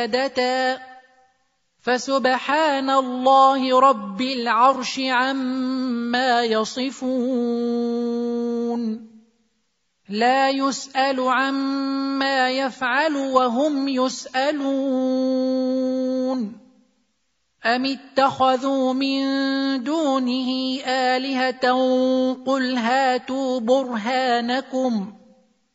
فسبحان الله رب العرش عما يصفون لا يسأل عما يفعل وهم يسألون أم اتخذوا من دونه آلهة قل هاتوا برهانكم